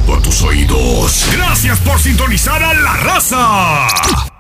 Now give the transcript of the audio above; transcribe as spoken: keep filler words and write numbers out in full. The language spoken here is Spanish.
directo a tus oídos. Gracias por sintonizar a La Raza.